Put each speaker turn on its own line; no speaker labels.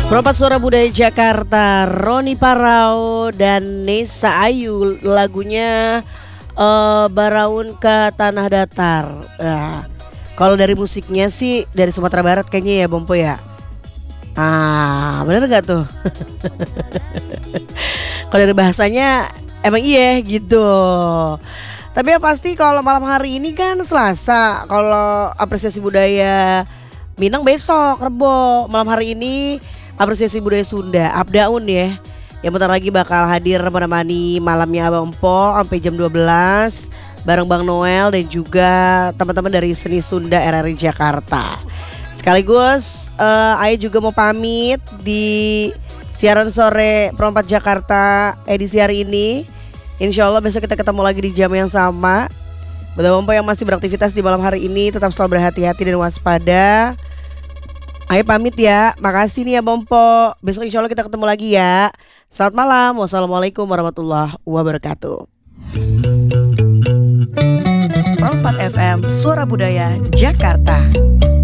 Perempat Suara Budaya Jakarta, Roni Parau dan Nesa Ayu, lagunya Baraun ke Tanah Datar. Nah, kalau dari musiknya sih dari Sumatera Barat kayaknya ya Bompo ya. Bener gak tuh? Kalau dari bahasanya emang iya gitu. Tapi yang pasti kalau malam hari ini kan Selasa, kalau apresiasi budaya Minang besok Rebo. Malam hari ini apresiasi budaya Sunda, Abdaun ya. Yang bentar lagi bakal hadir menemani malamnya Abang Empo sampai jam 12 bareng Bang Noel dan juga teman-teman dari Seni Sunda RRI Jakarta. Sekaligus Ayu juga mau pamit di siaran sore Perempat Jakarta edisi hari ini. Insya Allah besok kita ketemu lagi di jam yang sama. Buat Abang Empo yang masih beraktivitas di malam hari ini tetap selalu berhati-hati dan waspada. Ayo pamit ya, makasih nih ya Bompo. Besok insya Allah kita ketemu lagi ya. Selamat malam, wassalamualaikum warahmatullahi wabarakatuh. Perempat FM, Suara Budaya Jakarta.